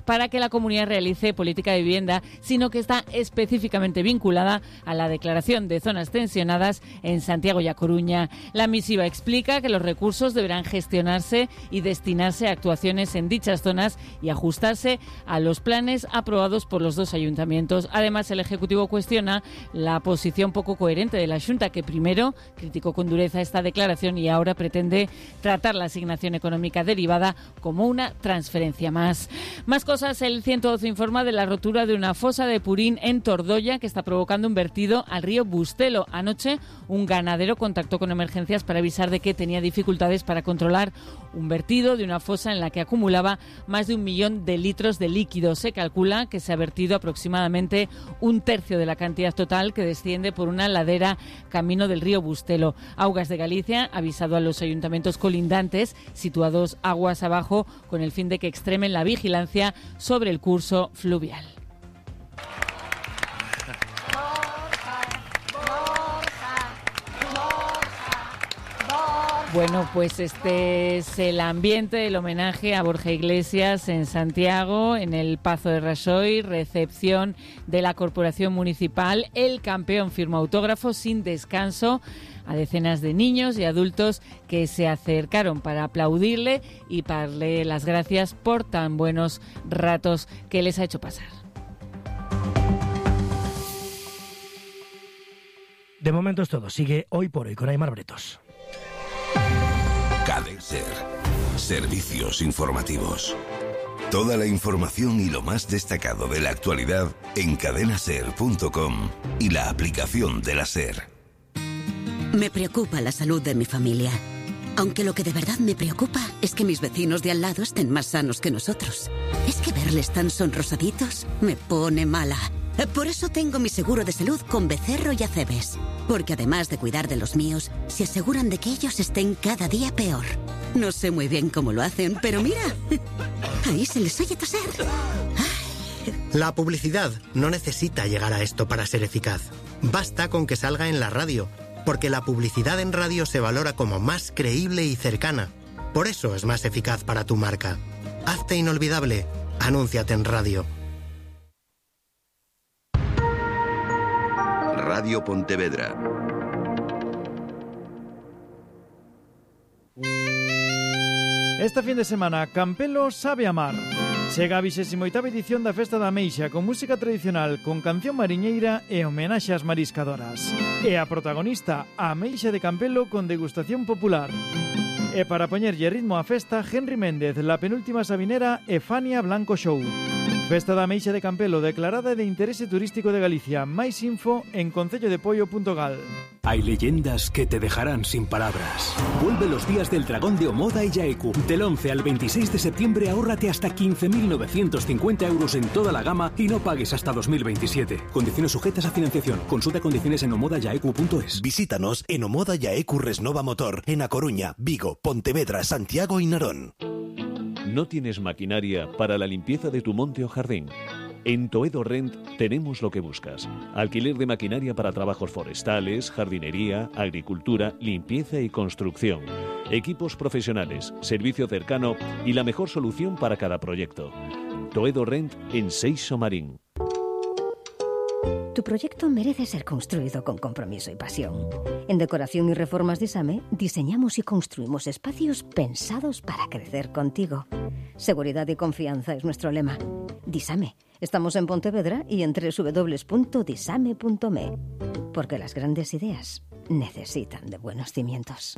para que la comunidad realice política de vivienda, sino que está específicamente vinculada a la declaración de zonas tensionadas en Santiago y A Coruña. La misiva explica que los recursos deberán gestionarse y destinarse a actuaciones en dichas zonas y ajustarse a los planes aprobados por los dos ayuntamientos. Además, el Ejecutivo cuestiona la posición poco coherente de la Xunta, que primero criticó con dureza esta declaración y ahora pretende tratar la asignación económica derivada como una transferencia más. Más cosas, el 112 informa de la rotura de una fosa de purín en Tordoya que está provocando un vertido al río Bustelo. Anoche, un ganadero contactó con emergencias para avisar de que tenía dificultades para controlar un vertido de una fosa en la que acumulaba más de 1 millón de litros de líquido. Se calcula que se ha vertido aproximadamente 1/3 de la cantidad total que desciende por una ladera camino del río Bustelo. Augas de Galicia ha avisado a los ayuntamientos colindantes situados aguas abajo con el fin de que extremen la vigilancia sobre el curso fluvial. Bueno, pues este es el ambiente del homenaje a Borja Iglesias en Santiago, en el Pazo de Rajoy, recepción de la Corporación Municipal. El campeón firmó autógrafos sin descanso a decenas de niños y adultos que se acercaron para aplaudirle y para darle las gracias por tan buenos ratos que les ha hecho pasar. De momento es todo. Sigue Hoy por Hoy con Aimar Bretos. Cadena SER. Servicios informativos. Toda la información y lo más destacado de la actualidad en cadenaser.com y la aplicación de la SER. Me preocupa la salud de mi familia. Aunque lo que de verdad me preocupa es que mis vecinos de al lado estén más sanos que nosotros. Es que verles tan sonrosaditos me pone mala. Por eso tengo mi seguro de salud con Becerro y Acebes. Porque además de cuidar de los míos, se aseguran de que ellos estén cada día peor. No sé muy bien cómo lo hacen, pero mira, ahí se les oye toser. La publicidad no necesita llegar a esto para ser eficaz. Basta con que salga en la radio, porque la publicidad en radio se valora como más creíble y cercana. Por eso es más eficaz para tu marca. Hazte inolvidable. Anúnciate en radio. Radio Pontevedra. Este fin de semana, Campelo sabe amar. Chega a 28ª edición da Festa da Ameixa con música tradicional, con canción mariñeira e homenaxe ás mariscadoras. E a protagonista, a Ameixa de Campelo con degustación popular. E para poñerlle ritmo á festa, Henry Méndez, La Penúltima Sabinera e Fania Blanco Show. Festa da Ameixa de Campelo declarada de interese turístico de Galicia. Máis info en concellodepoio.gal. Hay leyendas que te dejarán sin palabras. Vuelve los días del dragón de Omoda y Yaeku. Del 11 al 26 de septiembre ahórrate hasta 15.950 euros en toda la gama y no pagues hasta 2027. Condiciones sujetas a financiación. Consulta condiciones en omodayaeku.es. Visítanos en Omoda Yaeku Resnova Motor en A Coruña, Vigo, Pontevedra, Santiago y Narón. ¿No tienes maquinaria para la limpieza de tu monte o jardín? En Toedo Rent tenemos lo que buscas. Alquiler de maquinaria para trabajos forestales, jardinería, agricultura, limpieza y construcción. Equipos profesionales, servicio cercano y la mejor solución para cada proyecto. Toedo Rent en Seixo Marín. Tu proyecto merece ser construido con compromiso y pasión. En Decoración y Reformas Disame diseñamos y construimos espacios pensados para crecer contigo. Seguridad y confianza es nuestro lema. Disame. Estamos en Pontevedra y en www.disame.me. Porque las grandes ideas necesitan de buenos cimientos.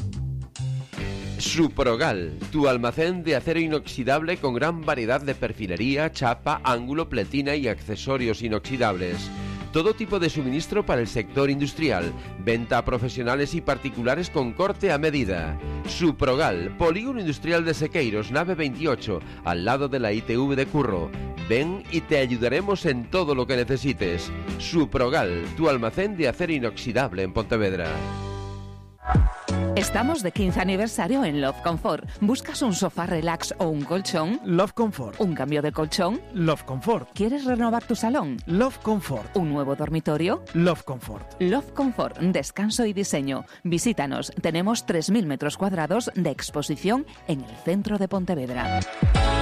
Suprogal, tu almacén de acero inoxidable con gran variedad de perfilería, chapa, ángulo, pletina y accesorios inoxidables. Todo tipo de suministro para el sector industrial. Venta a profesionales y particulares con corte a medida. Suprogal, Polígono Industrial de Sequeiros, nave 28, al lado de la ITV de Curro. Ven y te ayudaremos en todo lo que necesites. Suprogal, tu almacén de acero inoxidable en Pontevedra. Estamos de 15 aniversario en Love Comfort. ¿Buscas un sofá relax o un colchón? Love Comfort. ¿Un cambio de colchón? Love Comfort. ¿Quieres renovar tu salón? Love Comfort. ¿Un nuevo dormitorio? Love Comfort. Love Comfort, descanso y diseño. Visítanos. Tenemos 3.000 metros cuadrados de exposición en el centro de Pontevedra.